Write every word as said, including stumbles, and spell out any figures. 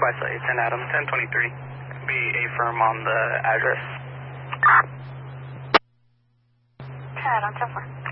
Y-Site, ten Adam, ten twenty-three. Be a firm on the address. ten Adam, ten four.